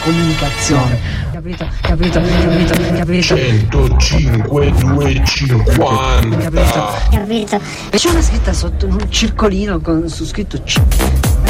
comunicazione. Capito? 105 250. Capito? C'è una scritta sotto un circolino su scritto C.